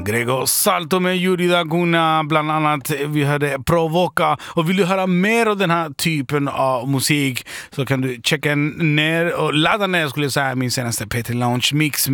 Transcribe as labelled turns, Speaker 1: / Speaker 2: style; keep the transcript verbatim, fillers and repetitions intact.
Speaker 1: Gregor Salto med Yuri Daguna bland annat. Vi hörde Provoca. Och vill du höra mer av den här typen av musik så kan du checka ner och ladda ner, skulle jag säga, min senaste P tre Lounge Mix